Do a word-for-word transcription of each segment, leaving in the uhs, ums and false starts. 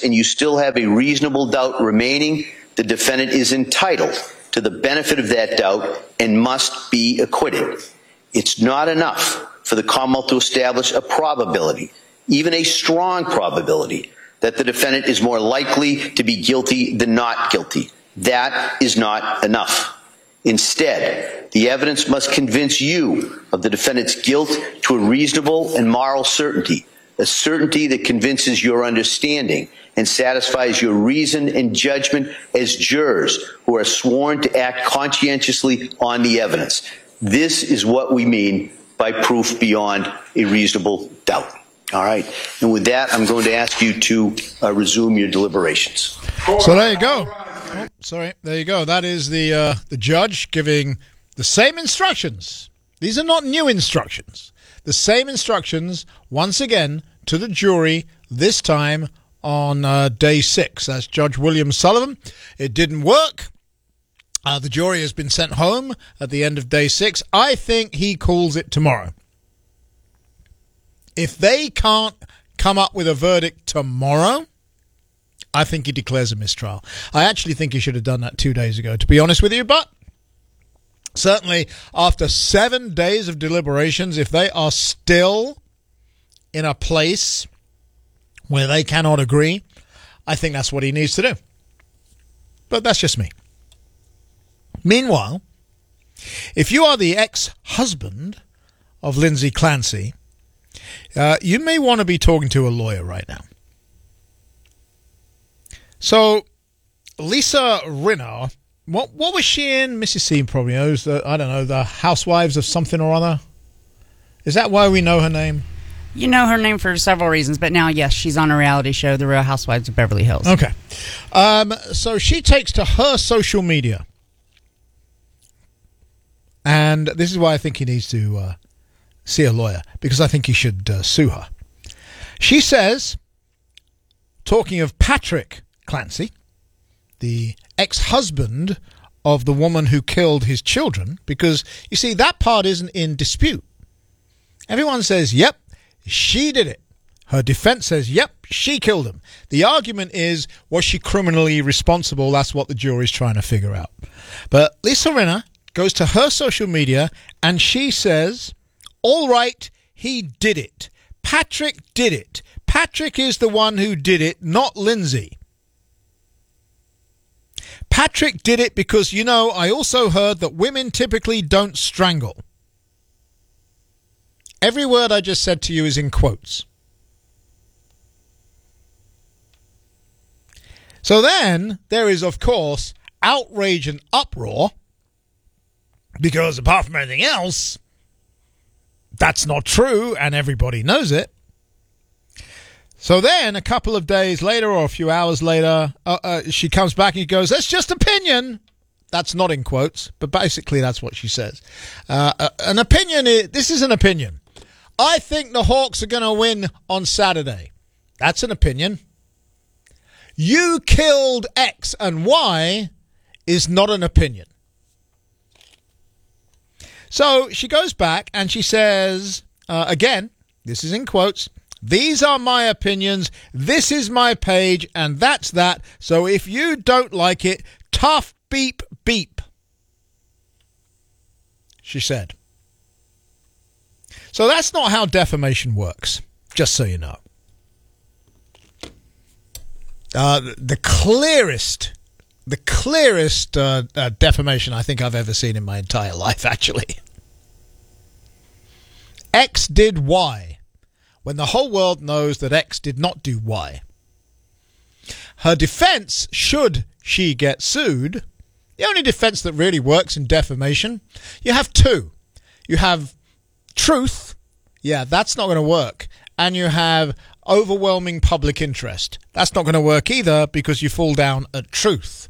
and you still have a reasonable doubt remaining, the defendant is entitled to the benefit of that doubt and must be acquitted. It's not enough for the Commonwealth to establish a probability, even a strong probability, that the defendant is more likely to be guilty than not guilty. That is not enough. Instead, the evidence must convince you of the defendant's guilt to a reasonable and moral certainty, a certainty that convinces your understanding and satisfies your reason and judgment as jurors who are sworn to act conscientiously on the evidence. This is what we mean by proof beyond a reasonable doubt. All right. And with that, I'm going to ask you to uh, resume your deliberations. So there you go. Oh, sorry. There you go. That is the uh, the judge giving the same instructions. These are not new instructions. The same instructions, once again, to the jury, this time on uh, day six. That's Judge William Sullivan. It didn't work. Uh, the jury has been sent home at the end of day six. I think he calls it tomorrow. If they can't come up with a verdict tomorrow, I think he declares a mistrial. I actually think he should have done that two days ago, to be honest with you, but certainly after seven days of deliberations, if they are still in a place where they cannot agree, I think that's what he needs to do. But that's just me. Meanwhile, if you are the ex-husband of Lindsay Clancy, uh, you may want to be talking to a lawyer right now. So, Lisa Rinna, what what was she in? Missus C probably knows. The, I don't know, the Housewives of something or other. Is that why we know her name? You know her name for several reasons, but now, yes, she's on a reality show, The Real Housewives of Beverly Hills. Okay. Um, so she takes to her social media. And this is why I think he needs to uh, see a lawyer, because I think he should uh, sue her. She says, talking of Patrick Clancy, the ex-husband of the woman who killed his children, because, you see, that part isn't in dispute. Everyone says, yep, she did it. Her defense says, yep, she killed him. The argument is, was she criminally responsible? That's what the jury's trying to figure out. But Lisa Rinna goes to her social media and she says, all right, he did it. Patrick did it. Patrick is the one who did it, not Lindsay. Patrick did it because, you know, I also heard that women typically don't strangle. Every word I just said to you is in quotes. So then there is, of course, outrage and uproar, because apart from anything else, that's not true and everybody knows it. So then a couple of days later or a few hours later, uh, uh, she comes back and goes, that's just opinion. That's not in quotes, but basically that's what she says. Uh, uh, an opinion, is, this is an opinion. I think the Hawks are going to win on Saturday. That's an opinion. You killed X and Y is not an opinion. So she goes back and she says, uh, again, this is in quotes, these are my opinions, this is my page, and that's that. So if you don't like it, tough beep beep, she said. So that's not how defamation works, just so you know. Uh, the clearest, the clearest uh, uh, defamation I think I've ever seen in my entire life, actually. X did Y, when the whole world knows that X did not do Y. Her defense, should she get sued, the only defense that really works in defamation, you have two. You have truth, yeah, that's not going to work. And you have overwhelming public interest. That's not going to work either, because you fall down at truth.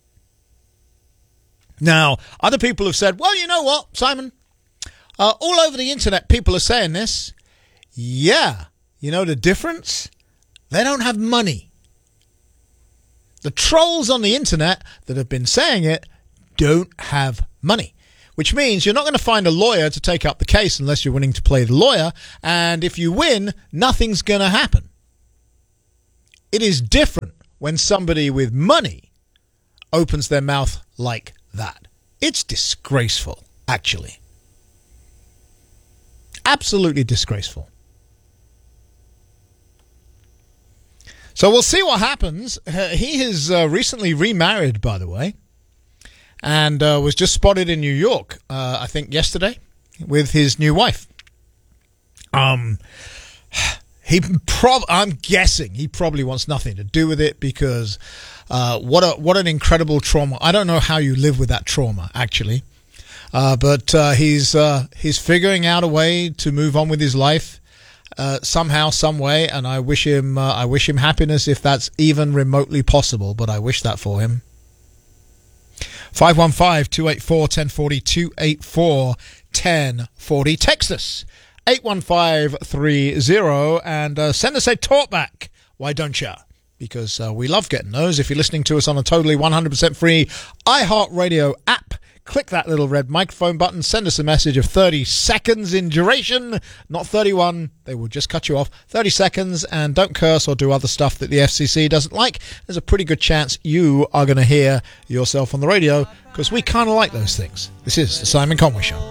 Now, other people have said, well, you know what, Simon? Uh, all over the internet, people are saying this. Yeah, you know the difference? They don't have money. The trolls on the internet that have been saying it don't have money, which means you're not going to find a lawyer to take up the case unless you're willing to play the lawyer. And if you win, nothing's going to happen. it is different when somebody with money opens their mouth like that. It's disgraceful, actually. Absolutely disgraceful. So we'll see what happens. Uh, he has uh, recently remarried, by the way, and uh, was just spotted in New York, uh, I think yesterday, with his new wife. Um, he prob- I'm guessing he probably wants nothing to do with it because uh, what a what an incredible trauma. I don't know how you live with that trauma, actually, uh, but uh, he's uh, he's figuring out a way to move on with his life. Uh, somehow, some way, and I wish him, uh, I wish him happiness if that's even remotely possible. But I wish that for him. Five one five two eight four ten forty two eight four ten forty. Text us eight one five three zero and uh, send us a talkback. Why don't you? Because uh, we love getting those. If you're listening to us on a totally one hundred percent free iHeartRadio app, click that little red microphone button, send us a message of thirty seconds in duration, not thirty-one. They will just cut you off. thirty seconds, and don't curse or do other stuff that the F C C doesn't like. There's a pretty good chance you are going to hear yourself on the radio because we kind of like those things. This is the Simon Conway Show.